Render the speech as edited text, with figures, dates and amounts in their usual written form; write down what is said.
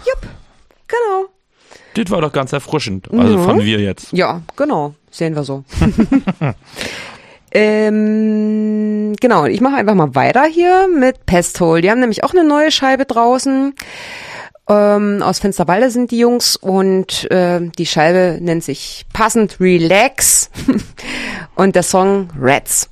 Jupp, genau. Das war doch ganz erfrischend. Also fanden wir jetzt. Ja, genau. Sehen wir so. Genau, ich mache einfach mal weiter hier mit Pesthole. Die haben nämlich auch eine neue Scheibe draußen. Aus Finsterwalde sind die Jungs und die Scheibe nennt sich passend Relax und der Song Rats.